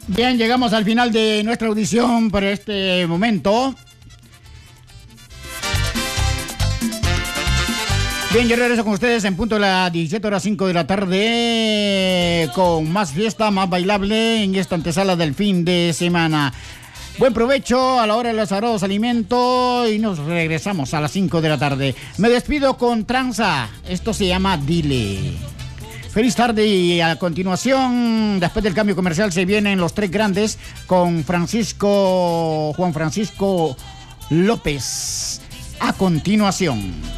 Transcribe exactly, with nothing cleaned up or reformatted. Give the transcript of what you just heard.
Bien, llegamos al final de nuestra audición por este momento. Bien, yo regreso con ustedes en punto de las diecisiete horas cinco de la tarde con más fiesta, más bailable en esta antesala del fin de semana. Buen provecho a la hora de los sagrados alimentos y nos regresamos a las cinco de la tarde. Me despido con tranza. Esto se llama Dile. Feliz tarde y a continuación, después del cambio comercial, se vienen los tres grandes con Francisco, Juan Francisco López. A continuación.